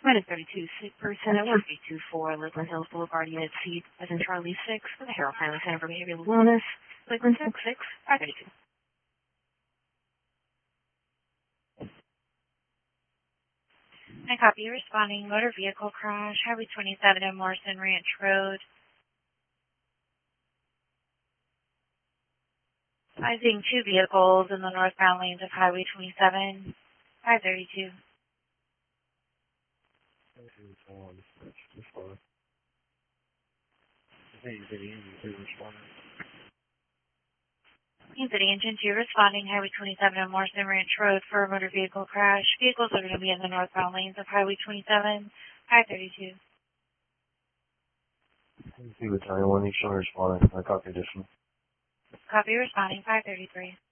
Minus 32, person at 1324 Lakeland Hills Boulevard, Unit C, as in Charlie 6, for the Harold Family Center for Behavioral Wellness, Lakeland 532. I copy responding motor vehicle crash, Highway 27 and Morrison Ranch Road. I seeing two vehicles in the northbound lanes of Highway 27, 532. City Engine 2 responding, Highway 27 and Morrison Ranch Road for a motor vehicle crash. Vehicles are going to be in the northbound lanes of Highway 27, 532. See Battalion 1, each one responding. I copy additional. Copy responding, 533.